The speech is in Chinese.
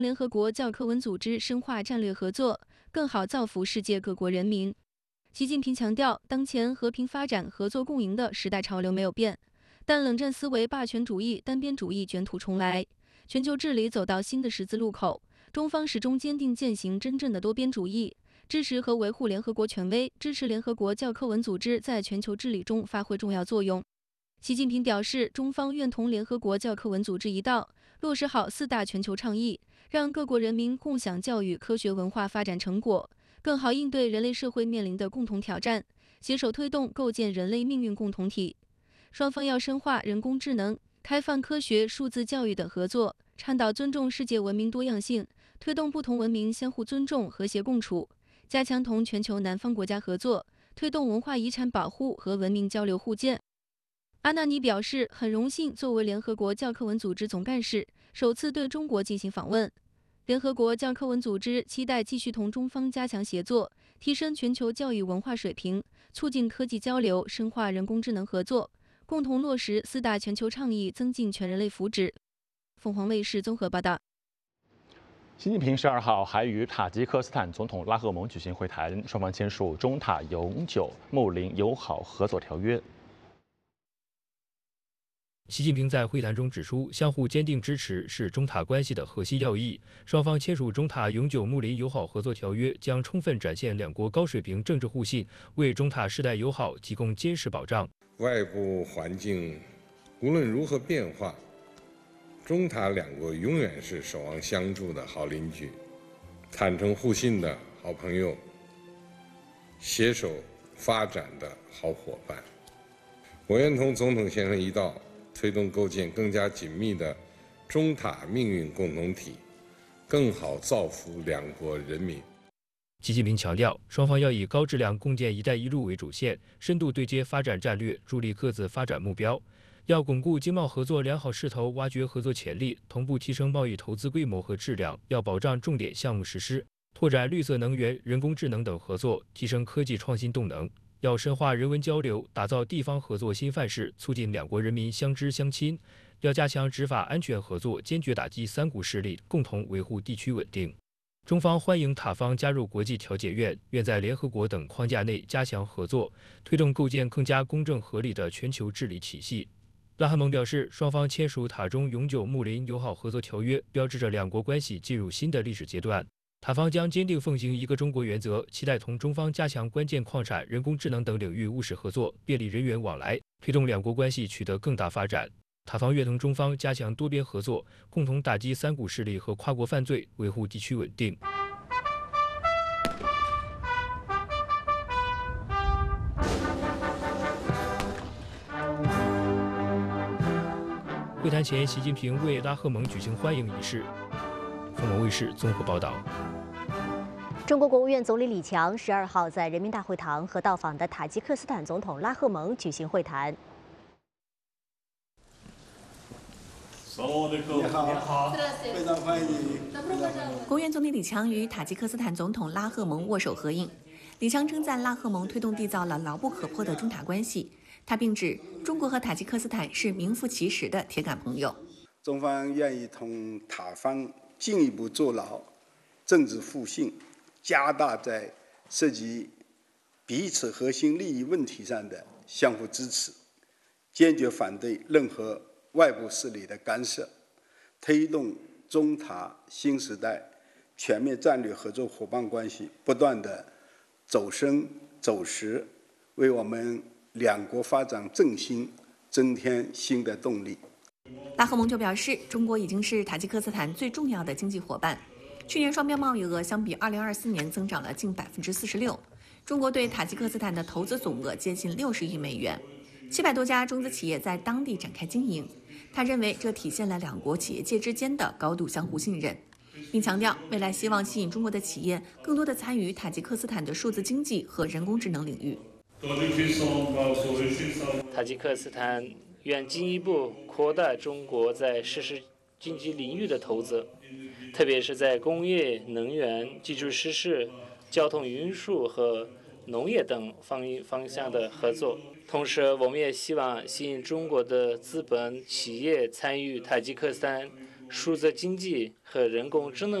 联合国教科文组织深化战略合作，更好造福世界各国人民。习近平强调，当前和平发展、合作共赢的时代潮流没有变，但冷战思维、霸权主义、单边主义卷土重来，全球治理走到新的十字路口。中方始终坚定践行真正的多边主义，支持和维护联合国权威，支持联合国教科文组织在全球治理中发挥重要作用。习近平表示，中方愿同联合国教科文组织一道，落实好4大全球倡议，让各国人民共享教育、科学、文化发展成果，更好应对人类社会面临的共同挑战，携手推动构建人类命运共同体。双方要深化人工智能、开放科学、数字教育等合作，倡导尊重世界文明多样性，推动不同文明相互尊重、和谐共处，加强同全球南方国家合作，推动文化遗产保护和文明交流互鉴。阿纳尼表示，很荣幸作为联合国教科文组织总干事，首次对中国进行访问。联合国教科文组织期待继续同中方加强协作，提升全球教育文化水平，促进科技交流，深化人工智能合作，共同落实4大全球倡议，增进全人类福祉。凤凰卫视综合报道。 习近平12号还与塔吉克斯坦总统拉赫蒙举行会谈，双方签署中塔永久睦邻友好合作条约。 习近平在会谈中指出，相互坚定支持是中塔关系的核心要义。双方签署中塔永久睦邻友好合作条约，将充分展现两国高水平政治互信，为中塔世代友好提供坚实保障。 外部环境无论如何变化，中塔两国永远是守望相助的好邻居，坦诚互信的好朋友，携手发展的好伙伴。我愿同总统先生一道，推动构建更加紧密的中塔命运共同体，更好造福两国人民。 习近平强调，双方要以高质量共建“一带一路”为主线，深度对接发展战略，助力各自发展目标。要巩固经贸合作良好势头，挖掘合作潜力，同步提升贸易投资规模和质量。要保障重点项目实施，拓展绿色能源、人工智能等合作，提升科技创新动能。要深化人文交流，打造地方合作新范式，促进两国人民相知相亲。要加强执法安全合作，坚决打击三股势力，共同维护地区稳定。中方欢迎塔方加入国际调解院，愿在联合国等框架内加强合作，推动构建更加公正合理的全球治理体系。拉赫蒙表示，双方签署塔中永久睦邻友好合作条约，标志着两国关系进入新的历史阶段。塔方将坚定奉行一个中国原则，期待同中方加强关键矿产、人工智能等领域务实合作，便利人员往来，推动两国关系取得更大发展。塔方愿同中方加强多边合作，共同打击三股势力和跨国犯罪，维护地区稳定。会谈前，习近平为拉赫蒙举行欢迎仪式。凤凰卫视综合报道。 中国国务院总理李强12号在人民大会堂和到访的塔吉克斯坦总统拉赫蒙举行会谈。 你好，非常欢迎。 国务院总理李强与塔吉克斯坦总统拉赫蒙握手合影。李强称赞拉赫蒙推动缔造了牢不可破的中塔关系。他并指，中国和塔吉克斯坦是名副其实的铁杆朋友。 中方愿意同塔方进一步做牢政治互信，加大在涉及彼此核心利益问题上的相互支持，坚决反对任何外部势力的干涉，推动中塔新时代全面战略合作伙伴关系不断的走深走实，为我们两国发展振兴增添新的动力。 拉赫蒙就表示，中国已经是塔吉克斯坦最重要的经济伙伴。去年双边贸易额相比2024年增长了近46%，中国对塔吉克斯坦的投资总额接近60亿美元，700多家中资企业在当地展开经营。他认为这体现了两国企业界之间的高度相互信任，并强调未来希望吸引中国的企业更多的参与塔吉克斯坦的数字经济和人工智能领域。 塔吉克斯坦愿进一步扩大中国在实时经济领域的投资，特别是在工业、能源、基础设施、交通运输和农业等方向的合作。同时，我们也希望吸引中国的资本企业参与塔吉克斯坦数字经济和人工智能